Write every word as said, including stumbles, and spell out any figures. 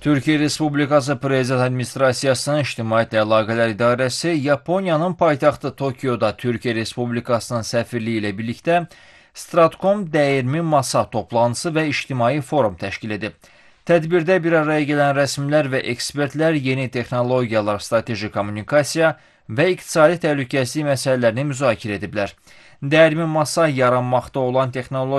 Türkiyə Respublikası Prezident Administrasiyasının İctimaiyyətlə Əlaqələr İdarəsi Yaponiyanın paytaxtı Tokioda Türkiyə Respublikasının səfirliyi ilə birlikdə Stratkom dəyirmi masa toplantısı və ictimai forum təşkil edib. Tədbirdə bir araya gələn rəsmilər və ekspertlər yeni texnologiyalar, strateji kommunikasiya və iqtisadi təhlükəsizlik məsələlərini müzakirə ediblər. Dəyirmi masa yaranmaqda olan texnologiya